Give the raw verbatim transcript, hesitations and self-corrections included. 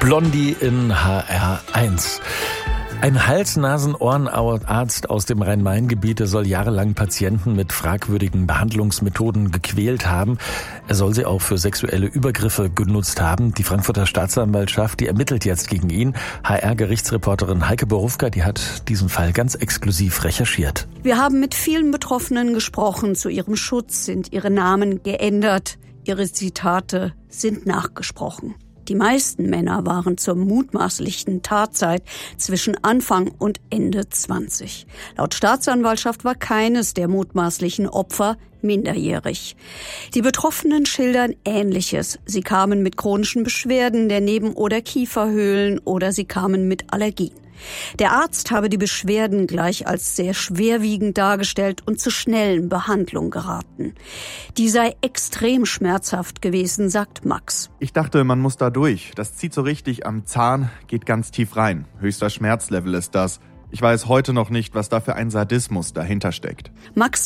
Blondie in H R eins. Ein Hals-Nasen-Ohrenarzt aus dem Rhein-Main-Gebiet soll jahrelang Patienten mit fragwürdigen Behandlungsmethoden gequält haben. Er soll sie auch für sexuelle Übergriffe genutzt haben. Die Frankfurter Staatsanwaltschaft, die ermittelt jetzt gegen ihn. H R-Gerichtsreporterin Heike Borufka, die hat diesen Fall ganz exklusiv recherchiert. Wir haben mit vielen Betroffenen gesprochen. Zu ihrem Schutz sind ihre Namen geändert. Ihre Zitate sind nachgesprochen. Die meisten Männer waren zur mutmaßlichen Tatzeit zwischen Anfang und Ende zwanzig. Laut Staatsanwaltschaft war keines der mutmaßlichen Opfer minderjährig. Die Betroffenen schildern Ähnliches. Sie kamen mit chronischen Beschwerden der Neben- oder Kieferhöhlen oder sie kamen mit Allergien. Der Arzt habe die Beschwerden gleich als sehr schwerwiegend dargestellt und zu schnellen Behandlungen geraten. Die sei extrem schmerzhaft gewesen, sagt Max. Ich dachte, man muss da durch. Das zieht so richtig am Zahn, geht ganz tief rein. Höchster Schmerzlevel ist das. Ich weiß heute noch nicht, was da für ein Sadismus dahinter steckt. Max